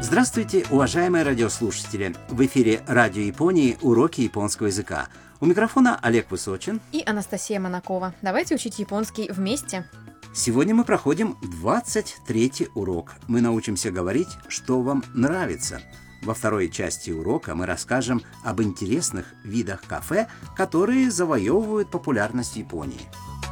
Здравствуйте, уважаемые радиослушатели! В эфире Радио Японии «Уроки японского языка». У микрофона Олег Высочин и Анастасия Монакова. Давайте учить японский вместе. Сегодня мы проходим 23-й урок. Мы научимся говорить, что вам нравится. Во второй части урока мы расскажем об интересных видах кафе, которые завоевывают популярность в Японии.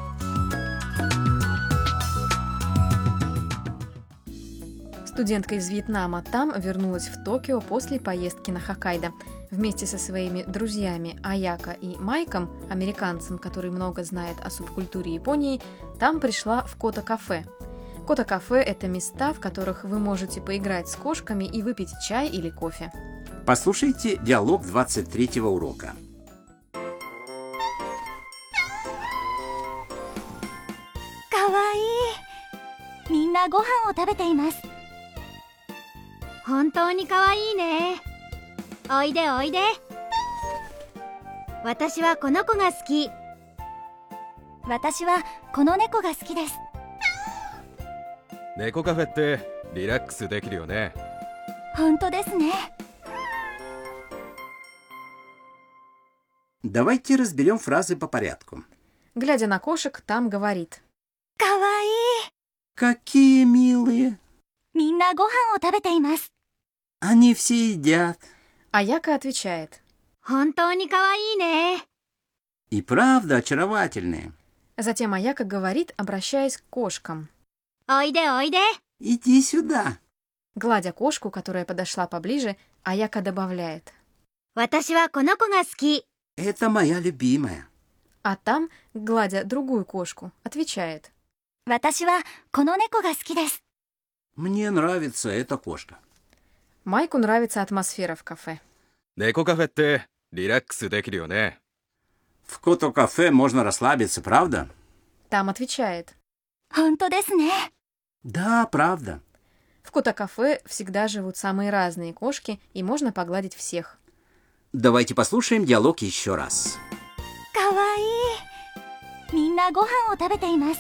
Студентка из Вьетнама Там вернулась в Токио после поездки на Хоккайдо. Вместе со своими друзьями Аяко и Майком, американцем, который много знает о субкультуре Японии, Там пришла в Кота-кафе. Кота-кафе – это места, в которых вы можете поиграть с кошками и выпить чай или кофе. Послушайте диалог 23-го урока. かわいい。みんなご飯を食べています。本当にかわいいね。おいでおいで。私はこの子が好き。私はこの猫が好きです。 猫カフェってリラックスできるよね。 本当ですね。 Давайте разберем фразы по порядку. Глядя на кошек, Там говорит: かわいい。 Какие милые! みんなご飯を食べています。 Они все едят. Аяко отвечает: 本当にかわいいね。 И правда очаровательные. Затем Аяко говорит, обращаясь к кошкам: おいでおいで。 Иди сюда. Гладя кошку, которая подошла поближе, Аяко добавляет: 私はこの子が好き。 Это моя любимая. А Там, гладя другую кошку, отвечает: 私はこの猫が好きです。 Мне нравится эта кошка. Майку нравится атмосфера в кафе. 猫カフェってリラックスできるよね。 В Кото-кафе можно расслабиться, правда? Там отвечает: 本当ですね。 Да, правда. в Кота-кафе всегда живут самые разные кошки, и можно погладить всех. Давайте послушаем диалог еще раз. かわいい。みんなご飯を食べています。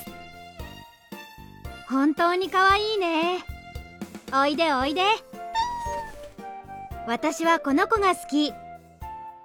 本当にかわいいね。おいでおいで。私はこの子が好き。